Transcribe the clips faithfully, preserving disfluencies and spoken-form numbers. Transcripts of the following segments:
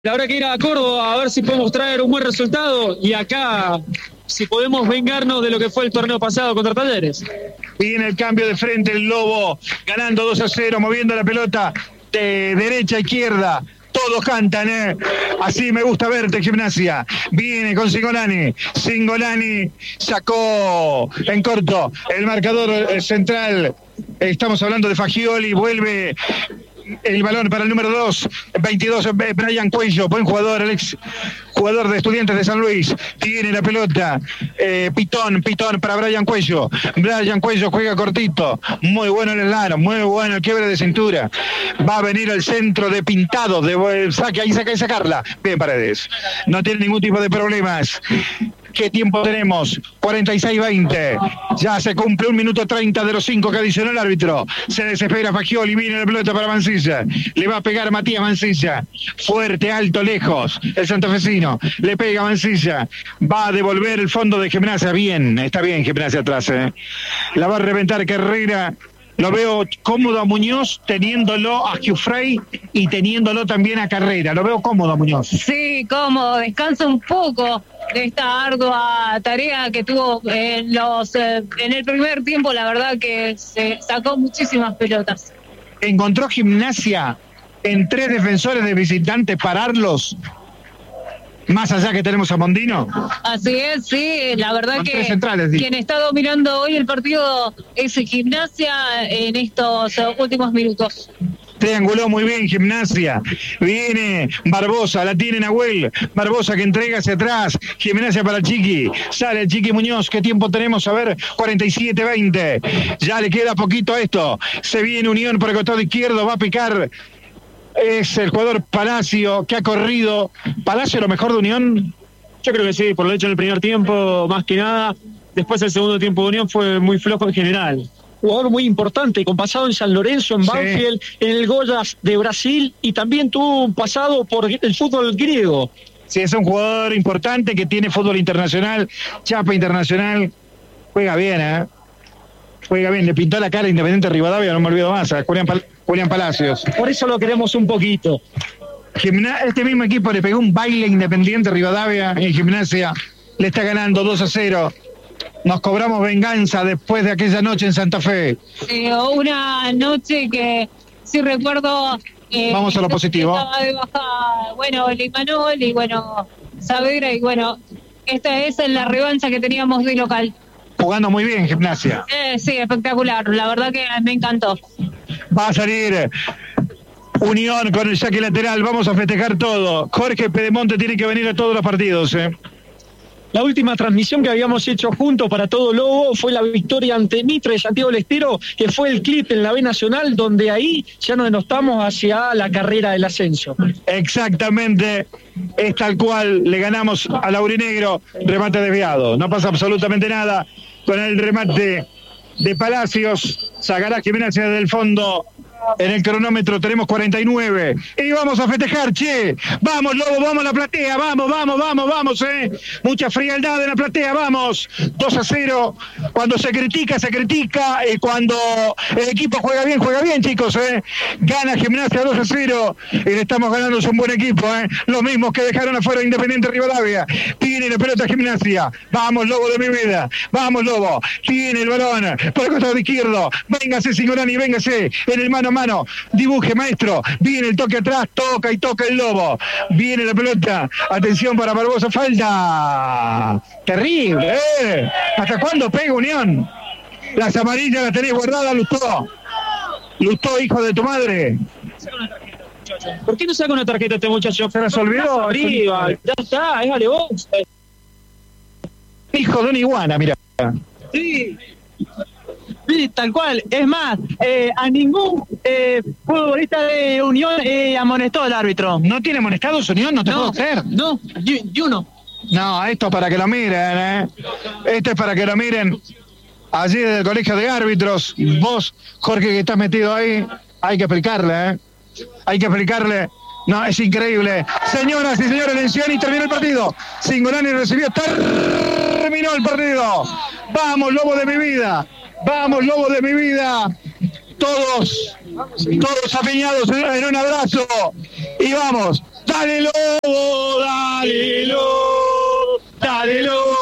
Habrá que ir a Córdoba a ver si podemos traer un buen resultado y acá si podemos vengarnos de lo que fue el torneo pasado contra Talleres. Viene el cambio de frente, el Lobo ganando dos a cero, moviendo la pelota de derecha a izquierda. Todos cantan, ¿eh? Así me gusta verte, Gimnasia. Viene con Cingolani. Cingolani sacó en corto el marcador central. Estamos hablando de Fagioli. Vuelve el balón para el número dos, veintidós, Brian Cuello, buen jugador, el ex jugador de Estudiantes de San Luis. Tiene la pelota, eh, Pitón, Pitón para Brian Cuello. Brian Cuello juega cortito, muy bueno el lano, muy bueno el quiebre de cintura. Va a venir el centro de Pintado, de saque, ahí saca y sacarla. Bien, Paredes, no tiene ningún tipo de problemas. ¿Qué tiempo tenemos? cuarenta y seis veinte. Ya se cumple un minuto treinta de los cinco que adicionó el árbitro. Se desespera Fagioli, viene la pelota para Mancilla. Le va a pegar Matías Mancilla. Fuerte, alto, lejos. El santafesino. Le pega Mancilla. Va a devolver el fondo de Gimnasia. Bien, está bien Gimnasia atrás. ¿eh? La va a reventar Carrera. Lo veo cómodo a Muñoz, teniéndolo a Giuffrey y teniéndolo también a Carrera. Lo veo cómodo a Muñoz. Sí, cómodo. Descansa un poco de esta ardua tarea que tuvo en, los, eh, en el primer tiempo. La verdad que se sacó muchísimas pelotas. ¿Encontró Gimnasia en tres defensores de visitantes pararlos? Más allá que tenemos a Mondino. Así es, sí, la verdad Son que tres centrales, quien está dominando hoy el partido es Gimnasia en estos últimos minutos. Trianguló muy bien Gimnasia. Viene Barbosa, la tiene Nahuel. Barbosa que entrega hacia atrás. Gimnasia para el Chiqui. Sale el Chiqui Muñoz. ¿Qué tiempo tenemos? A ver, cuarenta y siete veinte. Ya le queda poquito a esto. Se viene Unión por el costado izquierdo. Va a picar. Es el jugador Palacio que ha corrido. ¿Palacio lo mejor de Unión? Yo creo que sí, por lo hecho en el primer tiempo, más que nada. Después el segundo tiempo de Unión fue muy flojo en general. Jugador muy importante, con pasado en San Lorenzo, en Banfield, sí. En el Goiás de Brasil y también tuvo un pasado por el fútbol griego. Sí, es un jugador importante que tiene fútbol internacional, chapa internacional. Juega bien, ¿eh? Juega bien, le pintó la cara a Independiente Rivadavia, no me olvido más, a Julián, Pal- Julián Palacios. Por eso lo queremos un poquito. Gimna- este mismo equipo le pegó un baile a Independiente Rivadavia en Gimnasia, le está ganando dos a cero. Nos cobramos venganza después de aquella noche en Santa Fe. Eh, una noche que, si recuerdo... Eh, Vamos a lo positivo. Estaba de baja, bueno, Limanol y bueno, Saavedra y bueno, esta es la revancha que teníamos de local. Jugando muy bien Gimnasia. Eh, sí, espectacular, la verdad que me encantó. Va a salir Unión con el saque lateral, vamos a festejar todo. Jorge Pedemonte tiene que venir a todos los partidos, ¿eh? La última transmisión que habíamos hecho juntos para Todo Lobo fue la victoria ante Mitre de Santiago del Estero, que fue el clip en la B Nacional, donde ahí ya nos denostamos hacia la carrera del ascenso. Exactamente, es tal cual, le ganamos al Aurinegro, remate desviado, no pasa absolutamente nada con el remate de Palacios. Sacará Gimnasia del fondo. En el cronómetro tenemos cuarenta y nueve. Y vamos a festejar, che. Vamos, Lobo, vamos a la platea. Vamos, vamos, vamos, vamos, eh. Mucha frialdad en la platea, vamos. dos a cero. Cuando se critica, se critica. Y cuando el equipo juega bien, juega bien, chicos, eh. Gana Gimnasia dos a cero. Y le estamos ganando, es un buen equipo, eh. Los mismos que dejaron afuera Independiente Rivadavia. Tiene la pelota Gimnasia. Vamos, Lobo de mi vida. Vamos, Lobo. Tiene el balón por el costado izquierdo. Véngase, Cingolani, véngase. En el mano mano, dibuje maestro, viene el toque atrás, toca y toca el Lobo, viene la pelota, atención para Barbosa, falta terrible, ¿eh? ¿Hasta cuándo pega Unión? Las amarillas las tenés guardadas, Lustó, Lustó, hijo de tu madre. ¿Por qué no saca una tarjeta este muchacho? Se las olvidó. Arriba, ya está, es vos. Hijo de una iguana, mira. Sí. Sí, tal cual. Es más, eh, a ningún eh, futbolista de Unión eh, amonestó el árbitro. ¿No tiene amonestados Unión? No te no, puedo creer. No, y uno. No, esto es para que lo miren, ¿eh? Esto es para que lo miren. Allí desde el colegio de árbitros. Vos, Jorge, que estás metido ahí, hay que explicarle, ¿eh? Hay que explicarle. No, es increíble. Señoras y señores, atención y terminó el partido. Cingolani recibió. Terminó el partido. Vamos, Lobo de mi vida. Vamos, Lobo de mi vida. Todos, todos apiñados en un abrazo. Y vamos. Dale Lobo, dale Lobo, dale Lobo,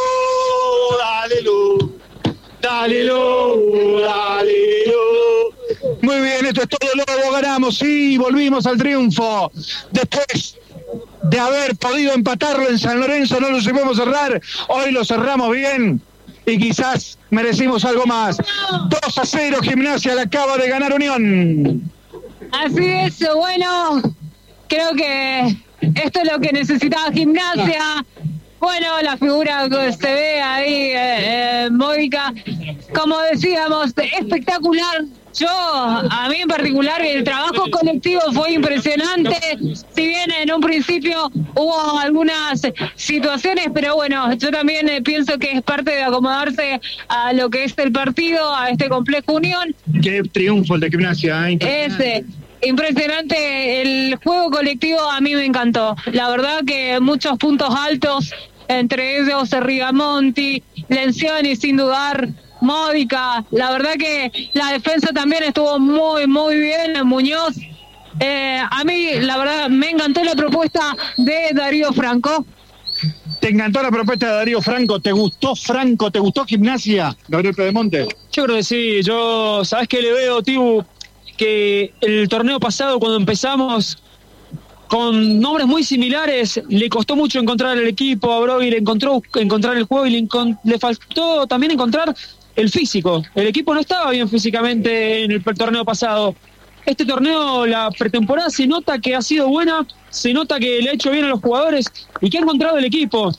dale Lobo, dale Lobo, dale Lobo. Muy bien, esto es todo, Lobo, ganamos, sí, volvimos al triunfo. Después de haber podido empatarlo en San Lorenzo, no lo supimos cerrar, hoy lo cerramos bien y quizás merecimos algo más. dos a cero, Gimnasia le acaba de ganar Unión. Así es, bueno, creo que esto es lo que necesitaba Gimnasia. Bueno, la figura que se ve ahí, eh, eh, Módica, como decíamos, espectacular. Yo, a mí en particular, el trabajo colectivo fue impresionante. Si bien en un principio hubo algunas situaciones, pero bueno, yo también eh, pienso que es parte de acomodarse a lo que es el partido, a este complejo Unión. Qué triunfo el de Gimnasia, ¿eh? Ese. Impresionante el juego colectivo, a mí me encantó. La verdad que muchos puntos altos, entre ellos Rigamonti, Lencioni, sin dudar, Módica. La verdad que la defensa también estuvo muy, muy bien, Muñoz. Eh, a mí, la verdad, me encantó la propuesta de Darío Franco. ¿Te encantó la propuesta de Darío Franco? ¿Te gustó Franco? ¿Te gustó Gimnasia, Gabriel Pedemonte? Yo creo que sí. Yo, ¿sabés qué le veo, Tibu? Que el torneo pasado, cuando empezamos con nombres muy similares, le costó mucho encontrar el equipo, a Brogui le encontró encontrar el juego y le, encont- le faltó también encontrar el físico. El equipo no estaba bien físicamente en el, el torneo pasado. Este torneo, la pretemporada, se nota que ha sido buena, se nota que le ha hecho bien a los jugadores y que ha encontrado el equipo.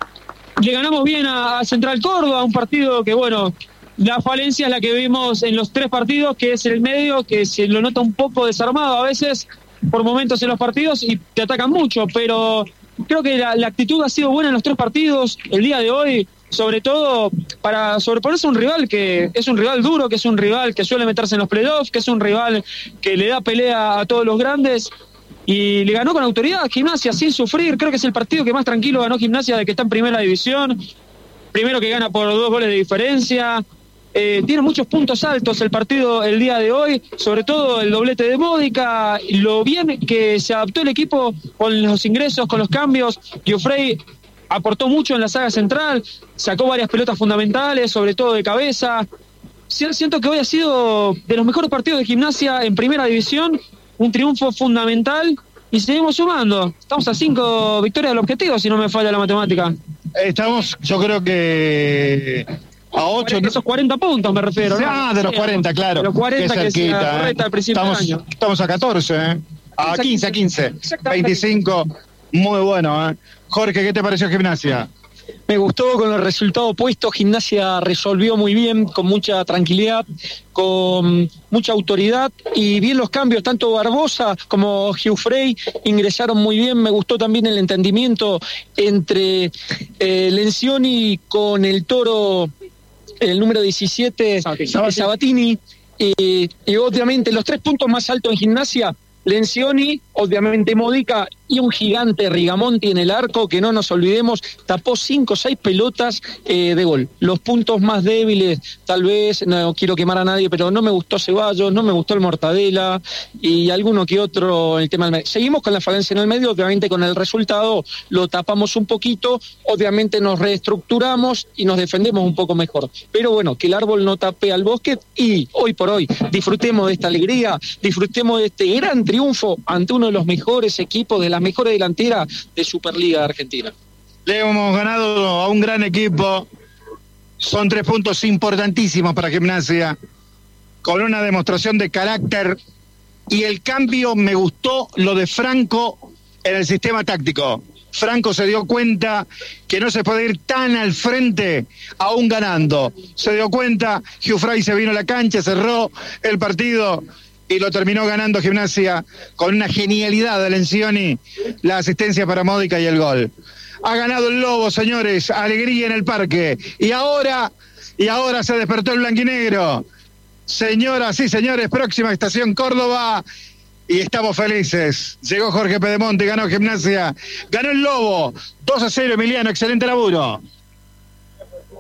Le ganamos bien a, a Central Córdoba, un partido que, bueno, la falencia es la que vimos en los tres partidos, que es el medio, que se lo nota un poco desarmado a veces por momentos en los partidos y te atacan mucho, pero creo que la, la actitud ha sido buena en los tres partidos. El día de hoy, sobre todo para sobreponerse a un rival que es un rival duro, que es un rival que suele meterse en los playoffs, que es un rival que le da pelea a todos los grandes, y le ganó con autoridad Gimnasia sin sufrir. Creo que es el partido que más tranquilo ganó Gimnasia de que está en primera división, primero que gana por dos goles de diferencia. Eh, tiene muchos puntos altos el partido el día de hoy, sobre todo el doblete de Módica, lo bien que se adaptó el equipo con los ingresos, con los cambios. Giuffrey aportó mucho en la saga central, sacó varias pelotas fundamentales, sobre todo de cabeza. Siento que hoy ha sido de los mejores partidos de Gimnasia en primera división, un triunfo fundamental y seguimos sumando. Estamos a cinco victorias del objetivo, si no me falla la matemática. Estamos, yo creo que a ocho. Esos cuarenta puntos me refiero, ¿no? Ah, de los cuarenta, claro. De los cuarenta, Qué que cerquita, es la correcta al principio estamos, del año. Estamos a catorce, ¿eh? A quince, a quince. veinticinco, muy bueno, ¿eh? Jorge, ¿qué te pareció Gimnasia? Me gustó con el resultado puesto. Gimnasia resolvió muy bien, con mucha tranquilidad, con mucha autoridad y bien los cambios. Tanto Barbosa como Giuffrey ingresaron muy bien. Me gustó también el entendimiento entre eh, Lencioni con el Toro, el número diecisiete, Sabatini, Sabatini y, y obviamente los tres puntos más altos en Gimnasia: Lencioni, obviamente Módica y un gigante Rigamonti en el arco, que no nos olvidemos, tapó cinco o seis pelotas eh, de gol. Los puntos más débiles, tal vez, no quiero quemar a nadie, pero no me gustó Ceballos, no me gustó el Mortadela y alguno que otro en el tema del medio. Seguimos con la falencia en el medio, obviamente con el resultado lo tapamos un poquito, obviamente nos reestructuramos y nos defendemos un poco mejor. Pero bueno, que el árbol no tape al bosque y hoy por hoy disfrutemos de esta alegría, disfrutemos de este gran triunfo ante uno de los mejores equipos de la mejores delanteras de Superliga de Argentina. Le hemos ganado a un gran equipo. Son tres puntos importantísimos para Gimnasia, con una demostración de carácter. Y el cambio, me gustó lo de Franco en el sistema táctico. Franco se dio cuenta que no se puede ir tan al frente aún ganando. Se dio cuenta, Giuffrey se vino a la cancha, cerró el partido y lo terminó ganando Gimnasia con una genialidad de Lencioni, la asistencia para Módica y el gol. Ha ganado el Lobo, señores, alegría en el parque. Y ahora, y ahora se despertó el blanquinegro. Señoras y señores, próxima estación Córdoba. Y estamos felices. Llegó Jorge Pedemonte, ganó Gimnasia. Ganó el Lobo. dos a cero, Emiliano, excelente laburo.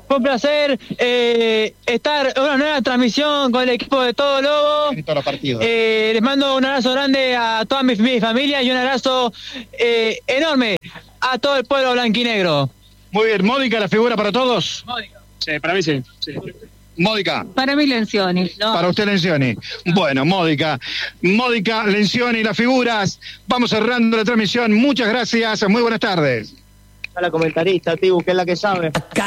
fue un placer eh, estar en una nueva transmisión con el equipo de Todo Lobo. En todos los partidos. Eh, les mando un abrazo grande a toda mi, mi familia y un abrazo eh, enorme a todo el pueblo blanquinegro. Muy bien, Módica, la figura para todos. Módica. Sí, para mí sí. sí. Módica. Para mí Lencioni. No. Para usted Lencioni. Bueno, Módica. Módica, Lencioni, las figuras. Vamos cerrando la transmisión. Muchas gracias. Muy buenas tardes. A la comentarista, Tibu, que es la que sabe.